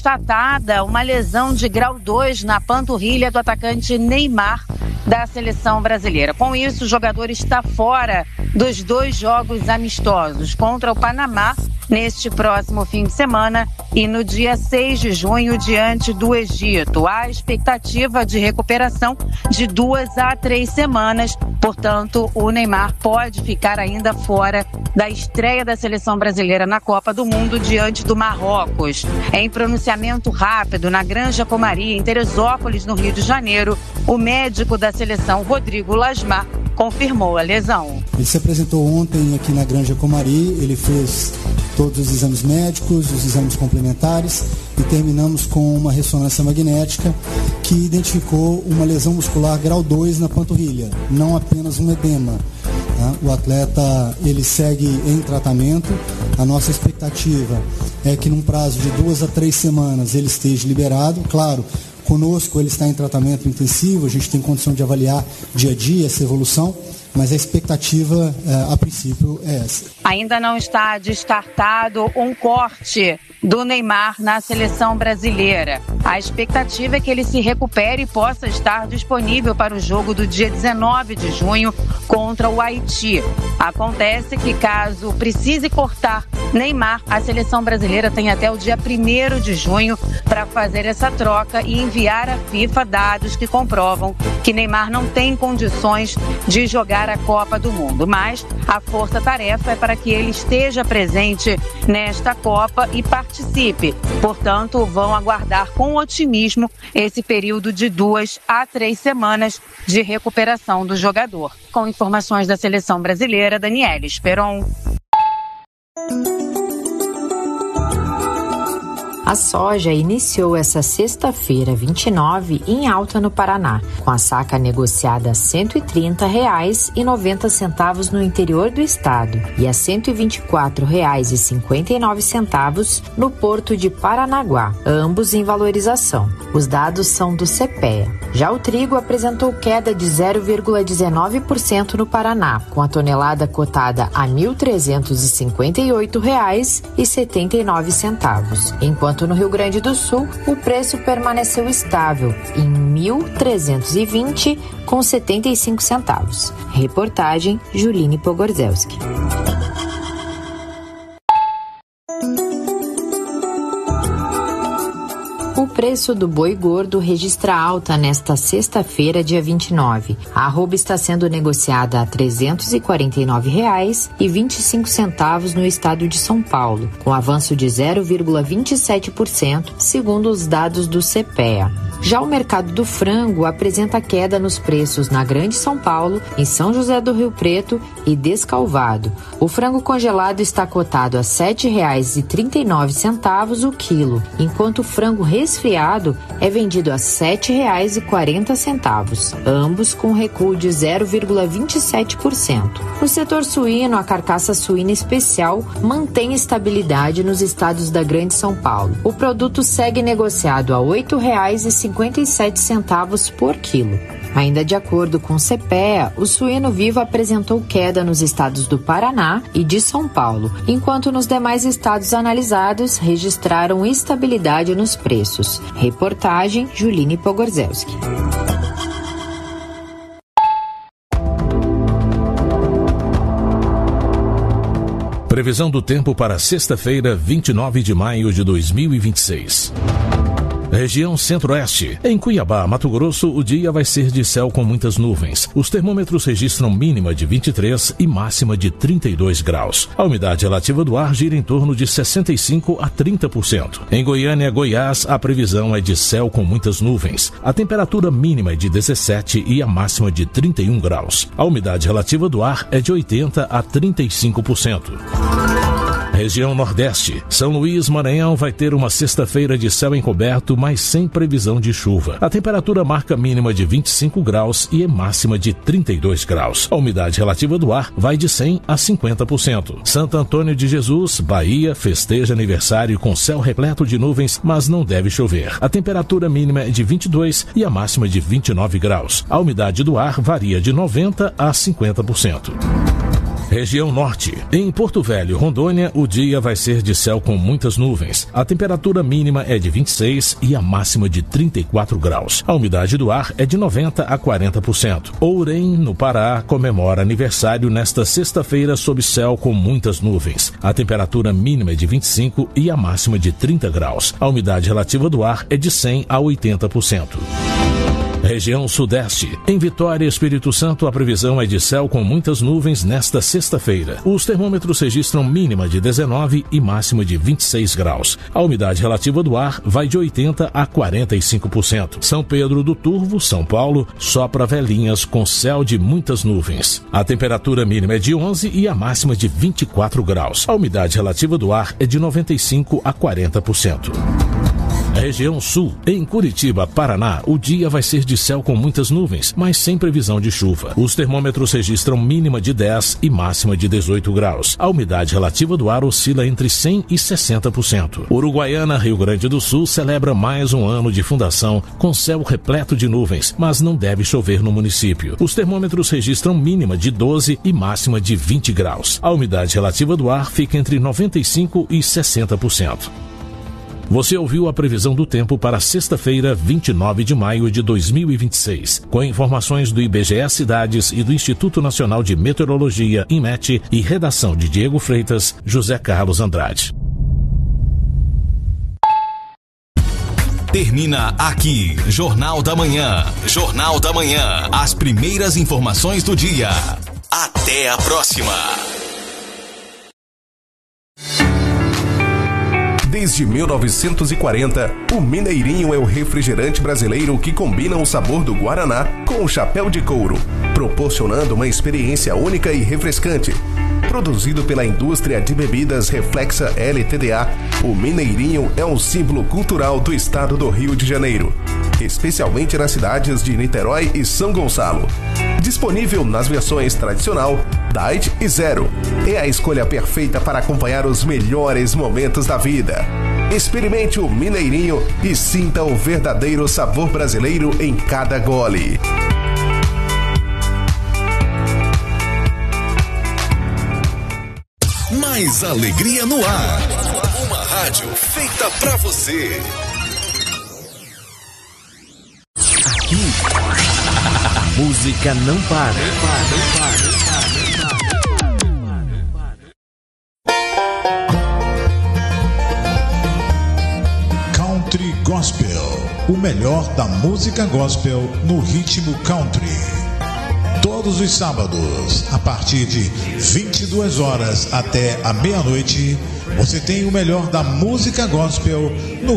constatada uma lesão de grau 2 na panturrilha do atacante Neymar da seleção brasileira. Com isso, o jogador está fora dos 2 jogos amistosos contra o Panamá neste próximo fim de semana e no dia 6 de junho diante do Egito. Há expectativa de recuperação de 2 a 3 semanas, portanto, o Neymar pode ficar ainda fora da estreia da seleção brasileira na Copa do Mundo diante do Marrocos. Em pronunciamento rápido na Granja Comari, em Teresópolis, no Rio de Janeiro, o médico da seleção, Rodrigo Lasmar, confirmou a lesão. Ele se apresentou ontem aqui na Granja Comari, ele fez todos os exames médicos, os exames complementares e terminamos com uma ressonância magnética que identificou uma lesão muscular grau 2 na panturrilha, não apenas um edema. O atleta ele segue em tratamento. A nossa expectativa é que num prazo de 2 a 3 semanas ele esteja liberado. Claro, conosco ele está em tratamento intensivo, a gente tem condição de avaliar dia a dia essa evolução, mas a expectativa, a princípio, é essa. Ainda não está descartado um corte do Neymar na seleção brasileira. A expectativa é que ele se recupere e possa estar disponível para o jogo do dia 19 de junho contra o Haiti. Acontece que, caso precise cortar Neymar, a seleção brasileira tem até o dia 1º de junho para fazer essa troca e enviar à FIFA dados que comprovam que Neymar não tem condições de jogar a Copa do Mundo. Mas a força-tarefa é para que ele esteja presente nesta Copa e participe. Portanto, vão aguardar com otimismo esse período de 2 a 3 semanas de recuperação do jogador. Com informações da seleção brasileira, Daniela Esperon. A soja iniciou essa sexta-feira, 29, em alta no Paraná, com a saca negociada a R$ 130,90 no interior do estado e a R$ 124,59 no porto de Paranaguá, ambos em valorização. Os dados são do CPEA. Já o trigo apresentou queda de 0,19% no Paraná, com a tonelada cotada a R$ 1.358,79, enquanto no Rio Grande do Sul, o preço permaneceu estável em R$ 1.320,75. Reportagem Juline Pogorzelski. O preço do boi gordo registra alta nesta sexta-feira, dia 29. A arroba está sendo negociada a R$ 349,25 no estado de São Paulo, com avanço de 0,27%, segundo os dados do CPEA. Já o mercado do frango apresenta queda nos preços na Grande São Paulo, em São José do Rio Preto e Descalvado. O frango congelado está cotado a R$ 7,39 o quilo, enquanto o frango resfriado é vendido a R$ 7,40, ambos com recuo de 0,27%. No setor suíno, a carcaça suína especial mantém estabilidade nos estados da Grande São Paulo. O produto segue negociado a R$ 8,57 por quilo. Ainda de acordo com o CPEA, o suíno vivo apresentou queda nos estados do Paraná e de São Paulo, enquanto nos demais estados analisados registraram estabilidade nos preços. Reportagem Juline Pogorzelski. Previsão do tempo para sexta-feira, 29 de maio de 2026. Região Centro-Oeste. Em Cuiabá, Mato Grosso, o dia vai ser de céu com muitas nuvens. Os termômetros registram mínima de 23 e máxima de 32 graus. A umidade relativa do ar gira em torno de 65% a 30%. Em Goiânia, Goiás, a previsão é de céu com muitas nuvens. A temperatura mínima é de 17 e a máxima de 31 graus. A umidade relativa do ar é de 80% a 35%. Região Nordeste. São Luís, Maranhão vai ter uma sexta-feira de céu encoberto, mas sem previsão de chuva. A temperatura marca mínima de 25 graus e máxima de 32 graus. A umidade relativa do ar vai de 100% a 50%. Santo Antônio de Jesus, Bahia, festeja aniversário com céu repleto de nuvens, mas não deve chover. A temperatura mínima é de 22 e a máxima de 29 graus. A umidade do ar varia de 90% a 50%. Região Norte. Em Porto Velho, Rondônia, o dia vai ser de céu com muitas nuvens. A temperatura mínima é de 26 e a máxima de 34 graus. A umidade do ar é de 90 a 40%. Ourém, no Pará, comemora aniversário nesta sexta-feira sob céu com muitas nuvens. A temperatura mínima é de 25 e a máxima de 30 graus. A umidade relativa do ar é de 100 a 80%. Região Sudeste. Em Vitória, Espírito Santo, a previsão é de céu com muitas nuvens nesta sexta-feira. Os termômetros registram mínima de 19 e máxima de 26 graus. A umidade relativa do ar vai de 80 a 45%. São Pedro do Turvo, São Paulo, sopra velhinhas com céu de muitas nuvens. A temperatura mínima é de 11 e a máxima de 24 graus. A umidade relativa do ar é de 95 a 40%. Região Sul. Em Curitiba, Paraná, o dia vai ser de céu com muitas nuvens, mas sem previsão de chuva. Os termômetros registram mínima de 10 e máxima de 18 graus. A umidade relativa do ar oscila entre 100 e 60%. Uruguaiana, Rio Grande do Sul, celebra mais um ano de fundação com céu repleto de nuvens, mas não deve chover no município. Os termômetros registram mínima de 12 e máxima de 20 graus. A umidade relativa do ar fica entre 95 e 60%. Você ouviu a previsão do tempo para sexta-feira, 29 de maio de 2026, com informações do IBGE Cidades e do Instituto Nacional de Meteorologia, INMET, e redação de Diego Freitas, José Carlos Andrade. Termina aqui, Jornal da Manhã. Jornal da Manhã, as primeiras informações do dia. Até a próxima. Desde 1940, o Mineirinho é o refrigerante brasileiro que combina o sabor do Guaraná com o chapéu de couro, proporcionando uma experiência única e refrescante. Produzido pela indústria de bebidas Reflexa LTDA, o Mineirinho é um símbolo cultural do estado do Rio de Janeiro, especialmente nas cidades de Niterói e São Gonçalo. Disponível nas versões tradicional, Diet e Zero. É a escolha perfeita para acompanhar os melhores momentos da vida. Experimente o Mineirinho e sinta o verdadeiro sabor brasileiro em cada gole. Mais alegria no ar. Uma rádio feita pra você. Aqui, a música não para. Country Gospel, o melhor da música gospel no ritmo country. Todos os sábados, a partir de 22 horas até a meia-noite, você tem o melhor da música gospel no